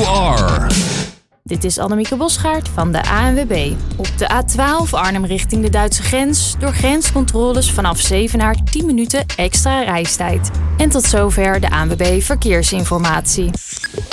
you are. Dit is Annemieke Bosgaard van de ANWB. Op de A12 Arnhem richting de Duitse grens. Door grenscontroles vanaf Zevenaar 10 minuten extra reistijd. En tot zover de ANWB Verkeersinformatie.